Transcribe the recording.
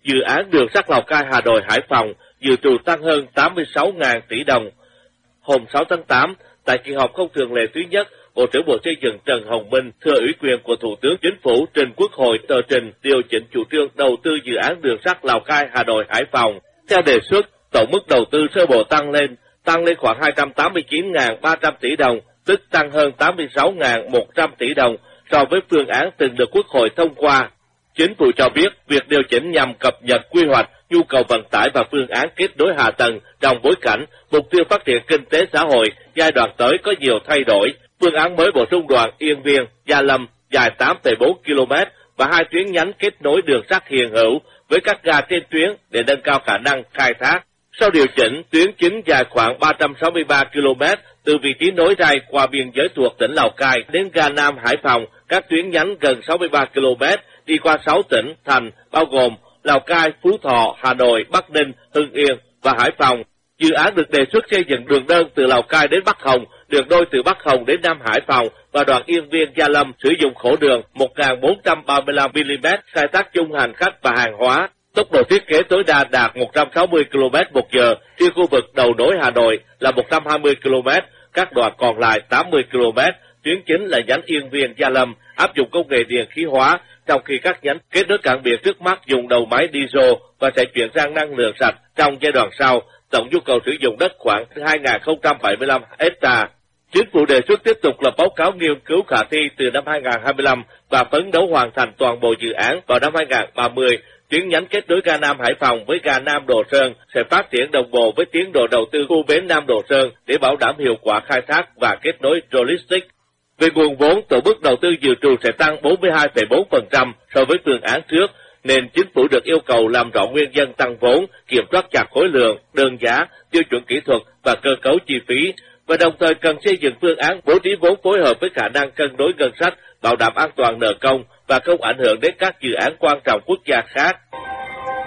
dự án đường sắt Lào Cai Hà Nội Hải Phòng dự trù tăng hơn 86.000 tỷ đồng. Hôm 6 tháng 8, tại kỳ họp không thường lệ thứ nhất, Bộ trưởng Bộ Xây dựng Trần Hồng Minh thừa ủy quyền của Thủ tướng Chính phủ trình Quốc hội tờ trình điều chỉnh chủ trương đầu tư dự án đường sắt Lào Cai Hà Nội Hải Phòng. Theo đề xuất, tổng mức đầu tư sơ bộ tăng lên khoảng 289.300 tỷ đồng, tức tăng hơn 86.100 tỷ đồng so với phương án từng được Quốc hội thông qua. Chính phủ cho biết việc điều chỉnh nhằm cập nhật quy hoạch, nhu cầu vận tải và phương án kết nối hạ tầng trong bối cảnh mục tiêu phát triển kinh tế xã hội giai đoạn tới có nhiều thay đổi. Phương án mới bổ sung đoạn Yên Viên - Gia Lâm dài 8,4 km và 2 tuyến nhánh kết nối đường sắt hiện hữu với các ga trên tuyến để nâng cao khả năng khai thác. Sau điều chỉnh, tuyến chính dài khoảng 363 km từ vị trí nối ray qua biên giới thuộc tỉnh Lào Cai đến ga Nam Hải Phòng, các tuyến nhánh gần 63 km đi qua 6 tỉnh thành bao gồm Lào Cai, Phú Thọ, Hà Nội, Bắc Ninh, Hưng Yên và Hải Phòng. Dự án được đề xuất xây dựng đường đơn từ Lào Cai đến Bắc Hồng, đường đôi từ Bắc Hồng đến Nam Hải Phòng và đoạn Yên Viên - Gia Lâm sử dụng khổ đường 1.435 mm, khai thác chung hành khách và hàng hóa. Tốc độ thiết kế tối đa đạt 160 km/h, riêng khu vực đầu nối Hà Nội là 120 km, các đoạn còn lại 80 km. Tuyến chính là nhánh Yên Viên - Gia Lâm áp dụng công nghệ điện khí hóa, trong khi các nhánh kết nối cảng biển trước mắt dùng đầu máy diesel và sẽ chuyển sang năng lượng sạch trong giai đoạn sau. Tổng nhu cầu sử dụng đất khoảng 2.075 hectare. Chính phủ đề xuất tiếp tục lập báo cáo nghiên cứu khả thi từ năm 2025 và phấn đấu hoàn thành toàn bộ dự án vào năm 2030. Tuyến nhánh kết nối ga Nam Hải Phòng với ga Nam Đồ Sơn sẽ phát triển đồng bộ với tiến độ đầu tư khu bến Nam Đồ Sơn để bảo đảm hiệu quả khai thác và kết nối logistics. Về nguồn vốn, tổng mức đầu tư dự trù sẽ tăng 42,4% so với phương án trước, nên chính phủ được yêu cầu làm rõ nguyên nhân tăng vốn, kiểm soát chặt khối lượng, đơn giá, tiêu chuẩn kỹ thuật và cơ cấu chi phí, và đồng thời cần xây dựng phương án bố trí vốn phối hợp với khả năng cân đối ngân sách, bảo đảm an toàn nợ công và không ảnh hưởng đến các dự án quan trọng quốc gia khác.